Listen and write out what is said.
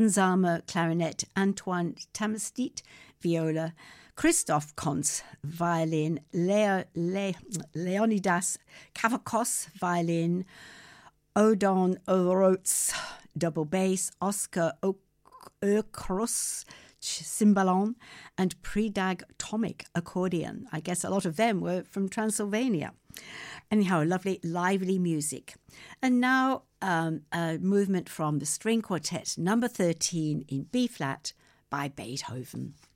Zama clarinet, Antoine Tamastit viola, Christoph Konz violin, Leonidas Kavakos violin, Odon Orotz double bass, Oscar Oekrus cymbalon, and Predag Tomic accordion. I guess a lot of them were from Transylvania. Anyhow, lovely, lively music. And now a movement from the string quartet number 13 in B-flat by Beethoven.